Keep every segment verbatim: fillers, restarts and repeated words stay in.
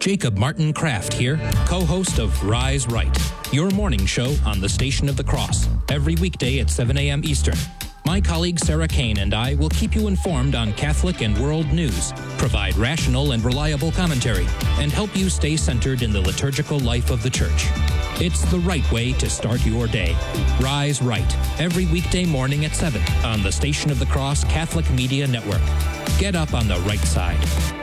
Jacob Martin Kraft here, co-host of Rise Right, your morning show on the Station of the Cross, every weekday at seven a.m. Eastern. My colleague Sarah Kane and I will keep you informed on Catholic and world news, provide rational and reliable commentary, and help you stay centered in the liturgical life of the Church. It's the right way to start your day. Rise Right, every weekday morning at seven on the Station of the Cross Catholic Media Network. Get up on the right side.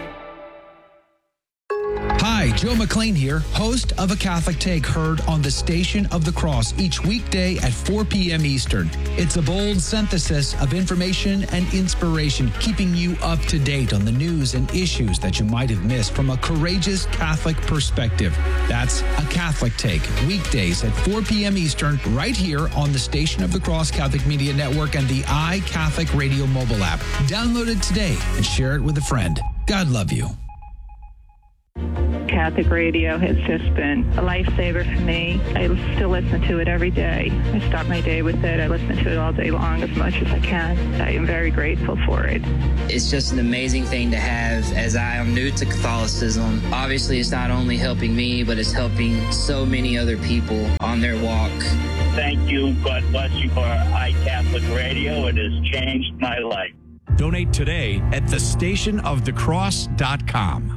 Hi, Joe McLean here, host of A Catholic Take, heard on the Station of the Cross each weekday at four p.m. Eastern. It's a bold synthesis of information and inspiration, keeping you up to date on the news and issues that you might have missed from a courageous Catholic perspective. That's A Catholic Take, weekdays at four p.m. Eastern, right here on the Station of the Cross Catholic Media Network and the iCatholic Radio mobile app. Download it today and share it with a friend. God love you. Catholic radio has just been a lifesaver for me. I still listen to it every day. I start my day with it. I listen to it all day long as much as I can. I am very grateful for it. It's just an amazing thing to have, as I am new to Catholicism. Obviously, it's not only helping me, but it's helping so many other people on their walk. Thank you. God bless you for iCatholic Radio. It has changed my life. Donate today at the station of the cross dot com.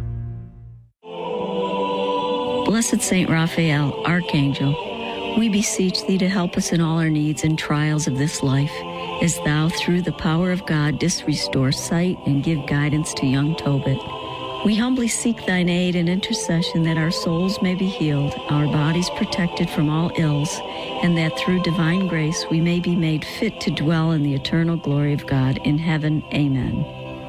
Blessed Saint Raphael, Archangel, we beseech thee to help us in all our needs and trials of this life, as thou, through the power of God, didst restore sight and give guidance to young Tobit. We humbly seek thine aid and intercession that our souls may be healed, our bodies protected from all ills, and that through divine grace we may be made fit to dwell in the eternal glory of God in heaven. Amen.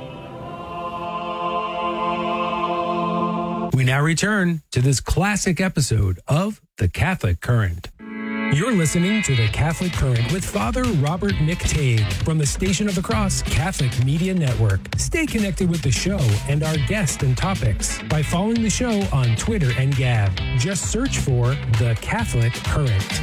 We now return to this classic episode of The Catholic Current. You're listening to The Catholic Current with Father Robert McTague from the Station of the Cross Catholic Media Network. Stay connected with the show and our guests and topics by following the show on Twitter and Gab. Just search for The Catholic Current.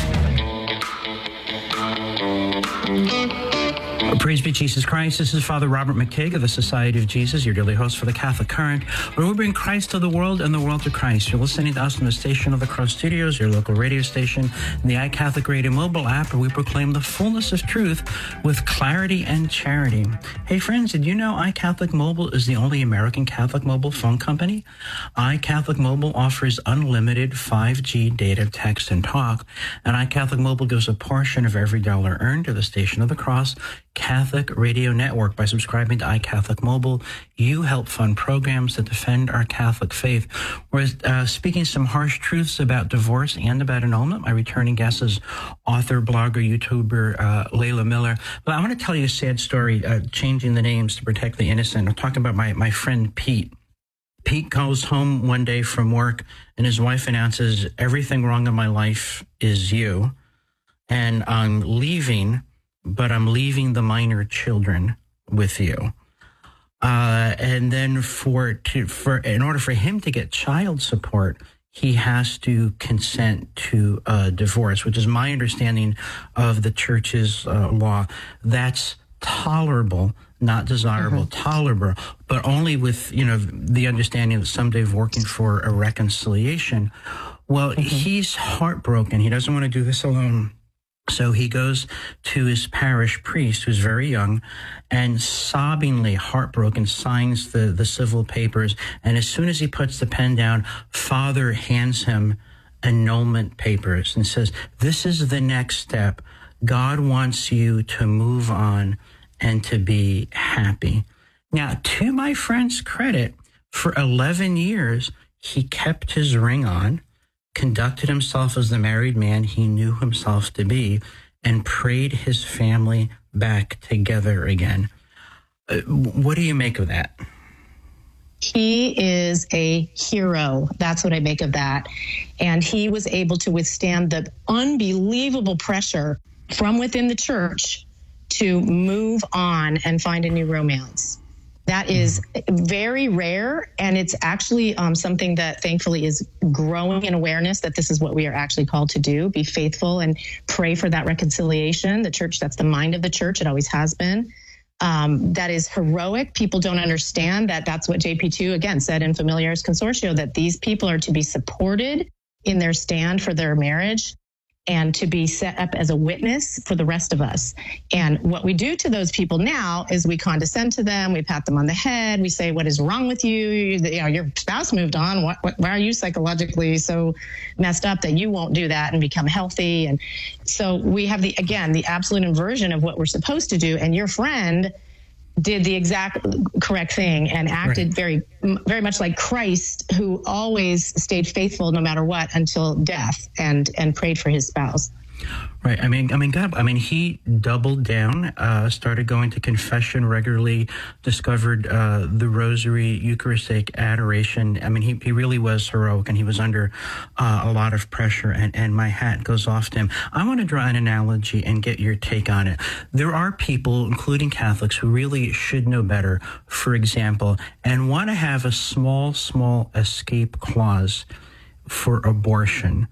Praise be Jesus Christ. This is Father Robert McTague of the Society of Jesus, your daily host for the Catholic Current, where we bring Christ to the world and the world to Christ. You're listening to us from the Station of the Cross Studios, your local radio station, and the iCatholic Radio mobile app, where we proclaim the fullness of truth with clarity and charity. Hey friends, did you know iCatholic Mobile is the only American Catholic mobile phone company? iCatholic Mobile offers unlimited five G data, text, and talk, and iCatholic Mobile gives a portion of every dollar earned to the Station of the Cross Catholic Radio Network. By subscribing to iCatholic Mobile, you help fund programs that defend our Catholic faith. Whereas uh, speaking some harsh truths about divorce and about annulment, my returning guest is author, blogger, YouTuber uh, Layla Miller. But I want to tell you a sad story, uh, changing the names to protect the innocent. I'm talking about my, my friend Pete. Pete goes home one day from work, and his wife announces, "Everything wrong in my life is you, and I'm leaving, but I'm leaving the minor children with you." Uh, and then for to for in order for him to get child support, he has to consent to a divorce, which is my understanding of the church's uh, law. That's tolerable, not desirable, mm-hmm. tolerable, but only with, you know, the understanding that someday of working for a reconciliation. Well, mm-hmm. he's heartbroken. He doesn't want to do this alone. So he goes to his parish priest, who's very young, and sobbingly heartbroken signs the, the civil papers. And as soon as he puts the pen down, Father hands him annulment papers and says, "This is the next step. God wants you to move on and to be happy." Now, to my friend's credit, for eleven years, he kept his ring on, conducted himself as the married man he knew himself to be, and prayed his family back together again. Uh, what do you make of that? He is a hero. That's what I make of that. And he was able to withstand the unbelievable pressure from within the church to move on and find a new romance. That is very rare, and it's actually um, something that thankfully is growing in awareness that this is what we are actually called to do, be faithful and pray for that reconciliation. The church, that's the mind of the church. It always has been. um, that is heroic. People don't understand that that's what J P two, again, said in Familiaris Consortio, that these people are to be supported in their stand for their marriage and to be set up as a witness for the rest of us. And what we do to those people now is we condescend to them, we pat them on the head, we say, what is wrong with you? You know, your spouse moved on. What, what, why are you psychologically so messed up that you won't do that and become healthy? And so we have the, again, the absolute inversion of what we're supposed to do. And your friend did the exact correct thing and acted right. very, very much like Christ, who always stayed faithful no matter what until death, and and prayed for his spouse. Right. I mean, I mean, God, I mean, he doubled down, uh, started going to confession regularly, discovered uh, the rosary, Eucharistic adoration. I mean, he, he really was heroic, and he was under uh, a lot of pressure, and, and my hat goes off to him. I want to draw an analogy and get your take on it. There are people, including Catholics, who really should know better, for example, and want to have a small, small escape clause for abortion,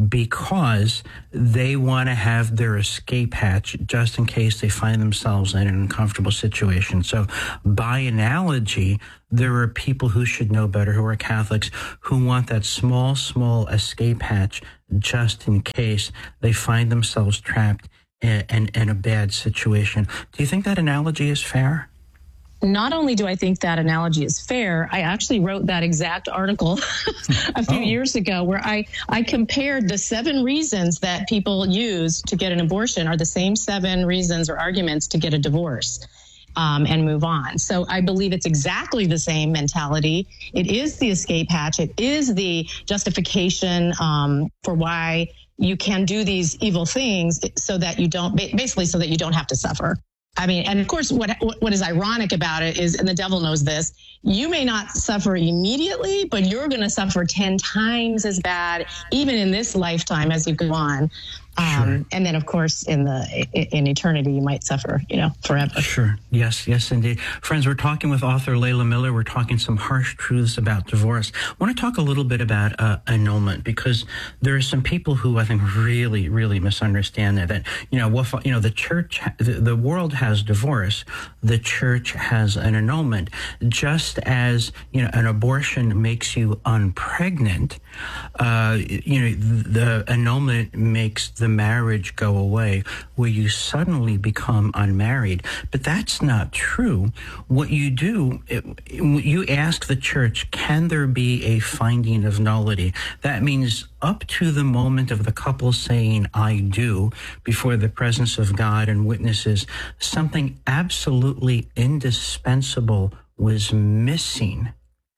because they want to have their escape hatch just in case they find themselves in an uncomfortable situation. So by analogy, there are people who should know better, who are Catholics, who want that small, small escape hatch just in case they find themselves trapped in, in, in a bad situation. Do you think that analogy is fair? Not only do I think that analogy is fair, I actually wrote that exact article a few oh. years ago where I, I compared the seven reasons that people use to get an abortion are the same seven reasons or arguments to get a divorce um, and move on. So I believe it's exactly the same mentality. It is the escape hatch. It is the justification um, for why you can do these evil things so that you don't, basically so that you don't have to suffer. I mean, and of course, what what is ironic about it is, and the devil knows this, you may not suffer immediately, but you're going to suffer ten times as bad, even in this lifetime as you go on. Um, sure. And then, of course, in the in eternity, you might suffer, you know, forever. Sure. Yes, yes, indeed. Friends, we're talking with author Layla Miller. We're talking some harsh truths about divorce. I want to talk a little bit about uh, annulment, because there are some people who I think really, really misunderstand that. That you know, what, you know, the church, the, the world has divorce, the church has an annulment. Just as you know, an abortion makes you unpregnant, uh, you know, the annulment makes the marriage go away, where you suddenly become unmarried. But that's not true. What you do, it, you ask the church, can there be a finding of nullity? That means up to the moment of the couple saying, I do, before the presence of God and witnesses, something absolutely indispensable was missing.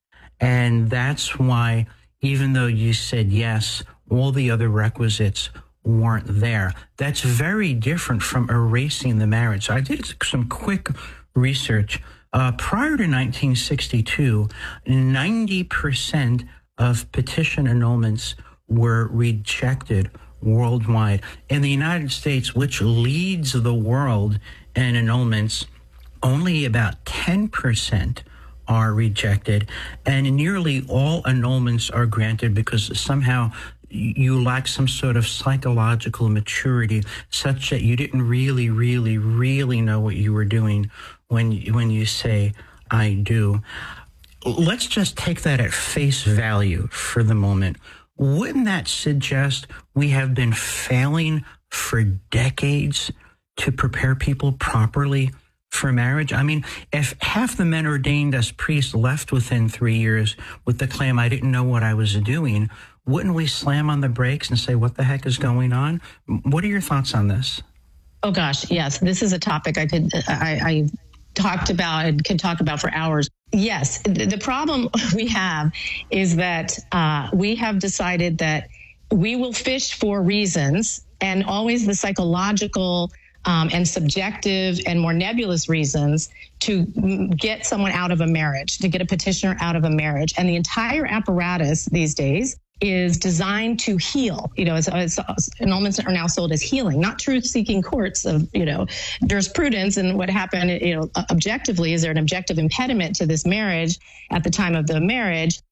And that's why, even though you said yes, all the other requisites weren't there. That's very different from erasing the marriage. So I did some quick research. Uh, prior to nineteen sixty-two, ninety percent of petition annulments were rejected worldwide. In the United States, which leads the world in annulments, only about ten percent are rejected, and nearly all annulments are granted because somehow you lack some sort of psychological maturity such that you didn't really, really, really know what you were doing when you, when you say, I do. Let's just take that at face value for the moment. Wouldn't that suggest we have been failing for decades to prepare people properly for marriage? I mean, if half the men ordained as priests left within three years with the claim, I didn't know what I was doing, wouldn't we slam on the brakes and say, what the heck is going on? What are your thoughts on this? Oh, gosh, yes. This is a topic I could, I, I talked about and could talk about for hours. Yes, the problem we have is that uh, we have decided that we will fish for reasons, and always the psychological Um, and subjective and more nebulous reasons to get someone out of a marriage, to get a petitioner out of a marriage. And the entire apparatus these days is designed to heal. You know, it's, it's, annulments are now sold as healing, not truth-seeking courts of, you know, jurisprudence and what happened, you know, objectively. Is there an objective impediment to this marriage at the time of the marriage?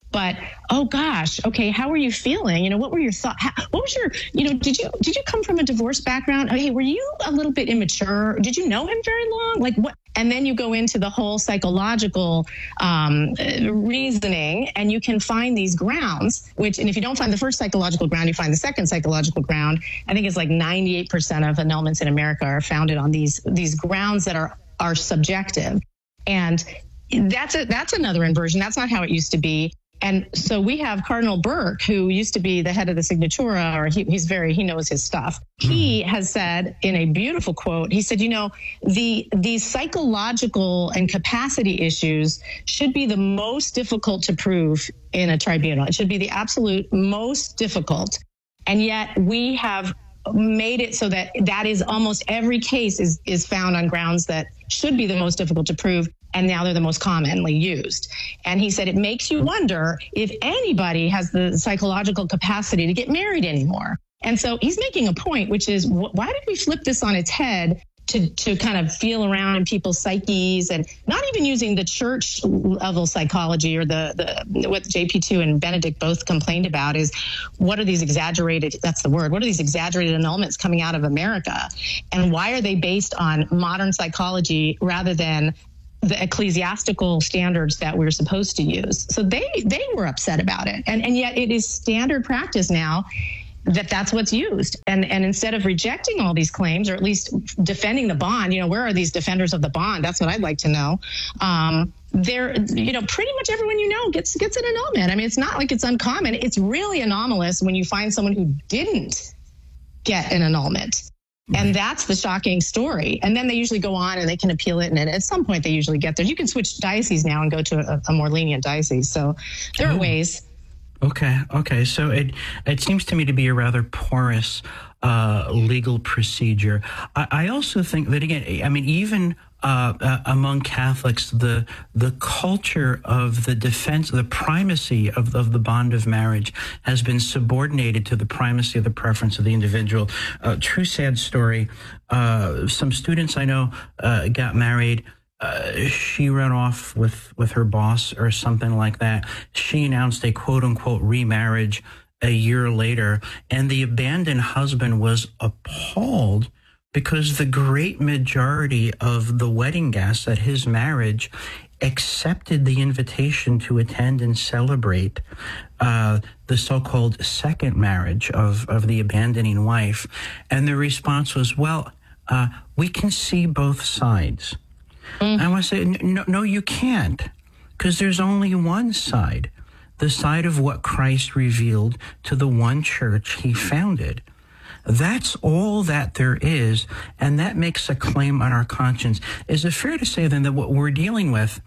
But, oh gosh, okay, how were you feeling? You know, what were your thoughts? What was your, you know, did you did you come from a divorce background? Hey, were you a little bit immature? Did you know him very long? Like what? And then you go into the whole psychological um, reasoning, and you can find these grounds, which, and if you don't find the first psychological ground, you find the second psychological ground. I think it's like ninety-eight percent of annulments in America are founded on these these grounds that are are subjective. And that's a, that's another inversion. That's not how it used to be. And so we have Cardinal Burke, who used to be the head of the Signatura, or he, he's very, he knows his stuff. He has said in a beautiful quote, he said, you know, the, these psychological and capacity issues should be the most difficult to prove in a tribunal. It should be the absolute most difficult. And yet we have made it so that that is almost every case is, is found on grounds that should be the most difficult to prove. And now they're the most commonly used. And he said, it makes you wonder if anybody has the psychological capacity to get married anymore. And so he's making a point, which is, wh- why did we flip this on its head to, to kind of feel around in people's psyches, and not even using the church level psychology, or the, the what J P two and Benedict both complained about is, what are these exaggerated, that's the word, what are these exaggerated annulments coming out of America? And why are they based on modern psychology rather than the ecclesiastical standards that we're supposed to use? So they they were upset about it. And and yet it is standard practice now that that's what's used. And and instead of rejecting all these claims, or at least defending the bond, you know, where are these defenders of the bond? That's what I'd like to know. Um, they're, you know, pretty much everyone you know gets gets an annulment. I mean, it's not like it's uncommon. It's really anomalous when you find someone who didn't get an annulment. And that's the shocking story. And then they usually go on and they can appeal it. And at some point they usually get there. You can switch dioceses now and go to a, a more lenient diocese. So there are oh. ways. Okay. Okay. So it, it seems to me to be a rather porous uh, legal procedure. I, I also think that, again, I mean, even uh, uh, among Catholics, the the culture of the defense, the primacy of, of the bond of marriage has been subordinated to the primacy of the preference of the individual. Uh, true sad story. Uh, some students I know uh, got married. Uh, she ran off with, with her boss or something like that. She announced a quote-unquote remarriage a year later, and the abandoned husband was appalled because the great majority of the wedding guests at his marriage accepted the invitation to attend and celebrate uh, the so-called second marriage of, of the abandoning wife. And the response was, well, uh, we can see both sides. Mm. I want to say, no, no, you can't, because there's only one side, the side of what Christ revealed to the one church he founded. That's all that there is, and that makes a claim on our conscience. Is it fair to say, then, that what we're dealing with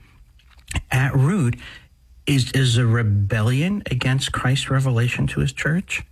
at root is, is a rebellion against Christ's revelation to his church?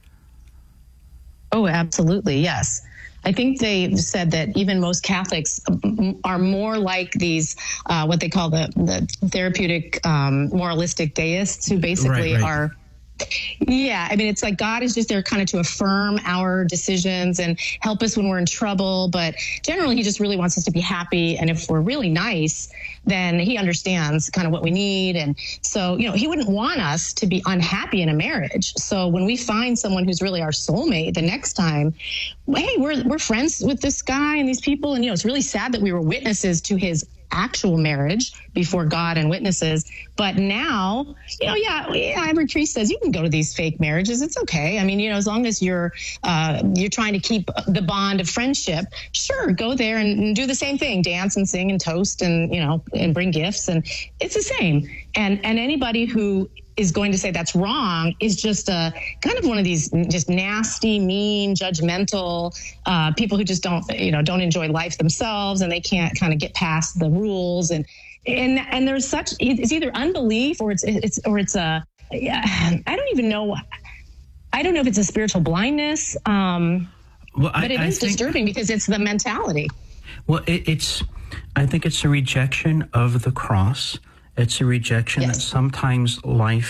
Oh, absolutely, yes. I think they said that even most Catholics are more like these, uh, what they call the, the therapeutic, um, moralistic deists, who basically right, right. are, yeah, I mean, it's like God is just there kind of to affirm our decisions and help us when we're in trouble. But generally, he just really wants us to be happy. And if we're really nice, then he understands kind of what we need. And so, you know, he wouldn't want us to be unhappy in a marriage. So when we find someone who's really our soulmate, the next time, hey, we're we're friends with this guy and these people. And, you know, it's really sad that we were witnesses to his actual marriage before God and witnesses. But now, you know, yeah, yeah, every priest says you can go to these fake marriages. It's okay. I mean, you know, as long as you're uh, you're trying to keep the bond of friendship, sure, go there and, and do the same thing, dance and sing and toast and, you know, and bring gifts. And it's the same. And and anybody who is going to say that's wrong is just a kind of one of these just nasty, mean, judgmental uh, people who just don't, you know, don't enjoy life themselves, and they can't kind of get past the rules. And and and there's such, it's either unbelief or it's it's or it's a, I don't even know. I don't know if it's a spiritual blindness, um, well, I, but it I is think, disturbing because it's the mentality. Well, it, it's, I think it's a rejection of the cross. It's a rejection yes. that sometimes life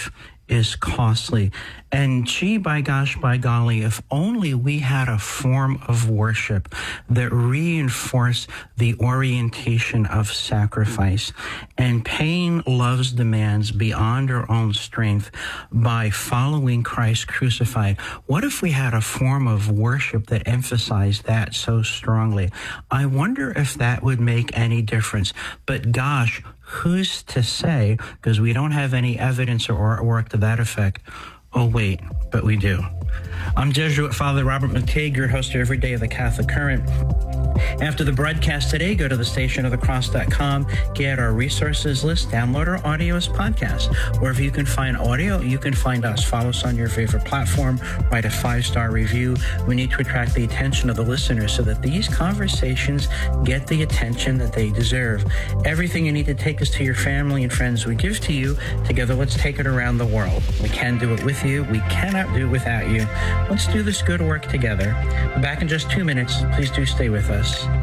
is costly. And gee, by gosh, by golly, if only we had a form of worship that reinforced the orientation of sacrifice and paying love's demands beyond our own strength by following Christ crucified. What if we had a form of worship that emphasized that so strongly? I wonder if that would make any difference. But gosh, who's to say, because we don't have any evidence or artwork to that effect. Oh, wait, but we do. I'm Jesuit Father Robert McTague, your host every day of the Catholic Current. After the broadcast today, go to the station of the cross dot com, get our resources list, download our audio as podcast. Wherever you can find audio, you can find us. Follow us on your favorite platform, write a five-star review. We need to attract the attention of the listeners so that these conversations get the attention that they deserve. Everything you need to take us to your family and friends we give to you. Together, let's take it around the world. We can do it with you. We cannot do it without you. Let's do this good work together. We're back in just two minutes. Please do stay with us.